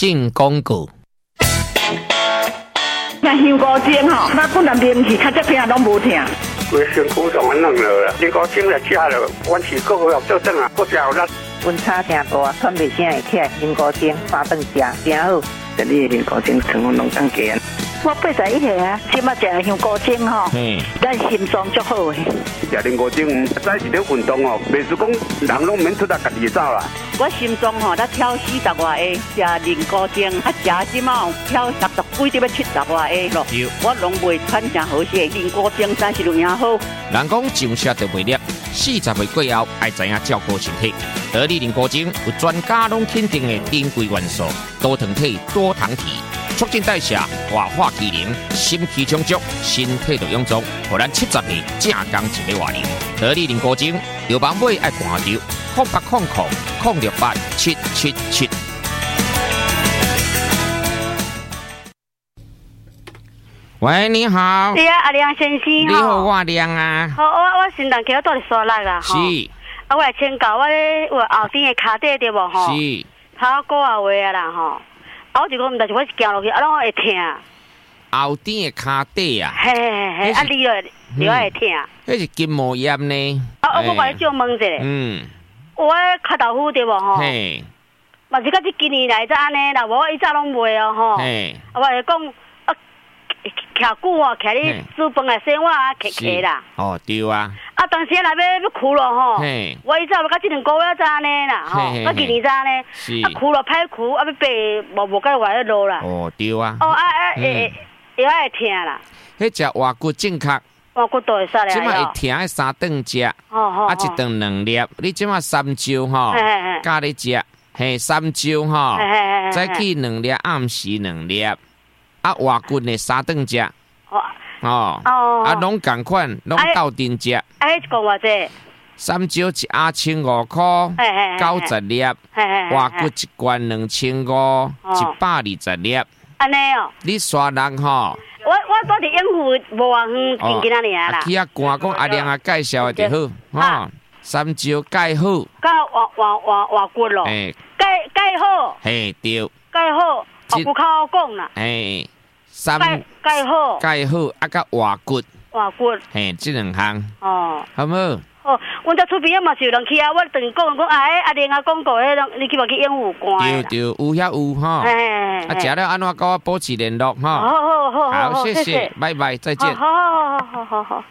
进广告。 像香菇精吼，那本来面是较这片拢无疼。 规身躯都安弄了啦，香菇精来吃了，阮是个个做阵啊，个食有力。 温差真大，喘袂声会起来，香菇精三顿食真好。 这里的香菇精成分拢更加。 我81岁啊，即马食香菇精吼，咱心脏足好诶。 食香菇精，再是咧运动哦，袂是讲人拢免出来家己走啦。 我心脏吼，才跳40外下，食香菇精，食即马跳60几，要70外下咯。我拢袂喘真好势，香菇精真是有影好。 人讲上车就袂累，40岁过后爱知影照顾身体。得力香菇精有专家拢肯定的珍贵元素，多糖体、多糖体。促进代谢、活化机能、心气充足，身体就臃肿，互咱70岁正刚一个活龄。得力香菇精，有网买爱看着0800-068-777。喂，你好。 对啊，阿亮先生你好，我亮啊。 好，我先人去我住伫沙拉啦。 是。 啊，我来请教我咧，有后顶的骹底对无吼？ 是。 差9啊位啊啦吼。啊，我就讲，但是我是行落去，啊，拢会痛。 后顶的骹底啊？ 嘿嘿嘿，啊，你会痛。 迄是筋膜炎呢。 啊，我甲你借问一下。我脚豆腐对无吼？ 嘿。 嘛是到这今年来才安尼啦，无我以前拢袂哦吼。 嘿。 啊，我是讲啊，徛久哦，徛咧煮饭的生活啊，徛啦。 哦，对啊。 啊，当时内要哭了吼，我以前要到这2个月才安尼啦，吼，我今年才安尼，啊哭了歹哭，啊要爬无甲外落啦。 哦，对啊。 哦会痛啦。 迄只活骨正确。 活骨都会使咧。 即摆会痛的3顿食，啊1顿2粒，你即摆3周吼，加咧食，嘿3周吼，早起2粒，暗时2粒，啊活骨的3顿食。哦，啊，拢共款，拢斗阵食。 迄一个偌济 ？3周1盒1500块，90粒，活骨1罐2500，120粒。 安尼哦。 你刷人吼？ 我住伫永福无偌远，近仔尔啦。 去啊，官讲阿亮啊介绍的就好，吼，3周介好。 甲活骨咯。介好。 嘿，对。 介好，活骨较好讲啦。 嘿。介好，啊，甲活骨，嘿，这2项，好无？ 哦，阮遮厝边嘛是有人去啊，我等讲阿玲啊讲过，你去无去永福关？ 对，有吼，啊，食了安怎甲我保持联络吼？好，谢谢，拜拜，再见。 好。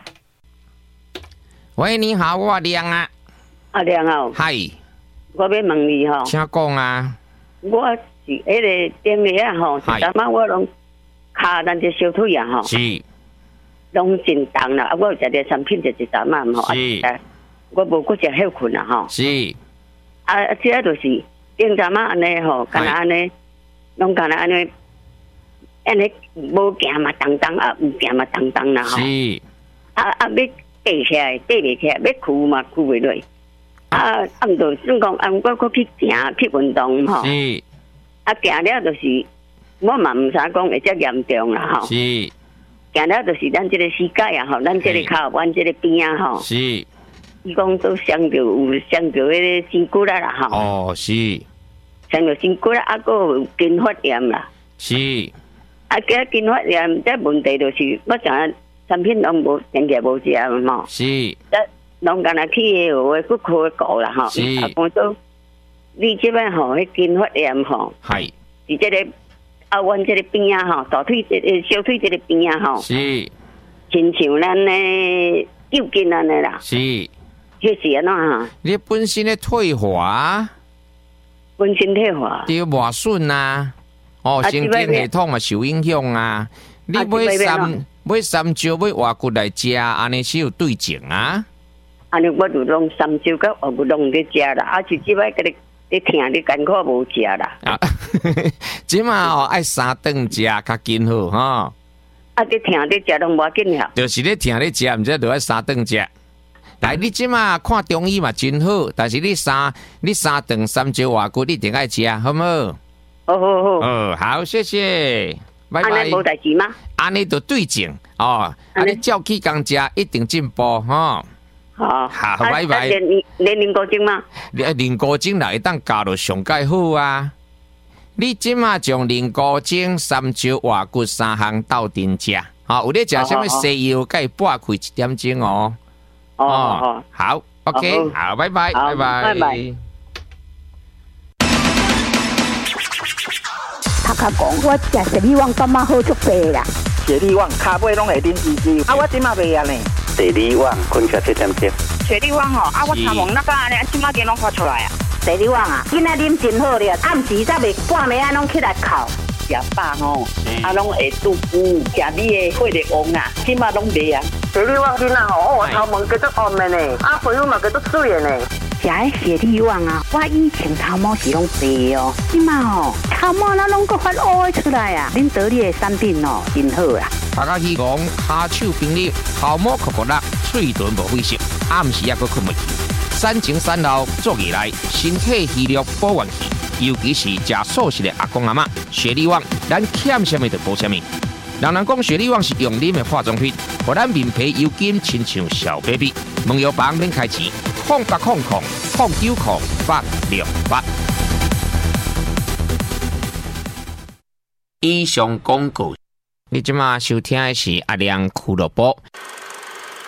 喂，你好，我亮啊。 阿亮啊。 嗨。 我要问你吼。 请讲啊。 我是迄个顶个啊吼，昨晚我拢。骹咱这小腿啊吼， 是， 拢真重啦。啊，我有食点产品，就一昨晚吼， 是， 我无搁食休困啦吼。 是， 啊，这就是顶昨晚安尼吼，干那安尼，拢干那安尼，无行嘛当当，啊，有行嘛当当啦吼。 是， 要爬起来，爬袂起来，要哭嘛哭袂落。毋着算讲，我搁去行去运动吼。 是， 啊，行了就是。我嘛唔啥讲会遮严重啦吼， 是， 行了就是咱这个膝盖啊吼，咱这个脚腕这个边啊吼， 是， 伊讲都伤着迄个筋骨啦吼， 哦是， 伤着筋骨啦，啊个有筋发炎啦， 是， 啊个筋发炎，这问题就是我讲产品拢无定价无食嘛， 是， 拢干那去学骨科搞啦吼，啊讲说你这边吼，迄筋发炎吼， 系， 是这个。啊，阮这个边啊吼，大腿小腿这个边啊吼， 是， 亲像咱的右筋安尼啦， 是， 迄是安怎哈？ 你本身的退化， 本身退化， 对磨损啊，哦，神经系统嘛受影响啊。你买3周买活骨来食，安尼是有对症啊。 安尼我就拢3周甲活骨拢在食啦，啊，就即摆个你听你艰苦无食啦。 啊，即嘛哦爱3顿食较紧好吼。 啊，你听你食拢无紧了。 就是你听你食，毋则就爱3顿食。来，你即嘛看中医嘛真好，但是你3顿3周活骨，你一定爱食，好无？好。好，谢谢，拜拜。 安尼无代志吗？ 安尼就对症哦，安尼照起工食一定进步吼。好，拜拜。练灵骨精吗？ 灵骨精来当加落上介好啊！ 你即马将菱膏精、三椒、活骨3项斗阵食，好，有咧食什么西药，该拨开1点钟哦。哦，好 ，OK， 好，拜拜，拜拜。 他讲我食雪里旺感觉好足济啦。 雪里旺骹尾拢会啉滋滋，我即马袂啊呢。 雪里旺困起7点钟。 雪里旺我头毛那个安尼，即马见拢发出来啊。 雪里旺今仔啉真好咧，暗时才袂半暝啊拢起来哭。 食饱拢会肚腹，食你的血力旺啊，即马拢袂啊。 雪里旺囡仔我头毛叫做红的呢，皮肤嘛叫做水的呢。 食迄雪里旺我以前头毛是拢白哦，即马头毛那拢个发乌出来啊！恁得力的产品真好啊！ 大家希望骹手冰冷，头毛酷酷辣，嘴唇无灰色，暗时也阁困袂去。产前产后做起来，身体虚弱保元气，尤其是食素食的阿公阿嬷，雪里旺咱欠什么就补什么。人讲雪里旺是用啉的化妆品，互咱面皮油金亲像小 baby。问药房免开钱，0800090868。以上广告，你即马收听的是阿亮俱乐部。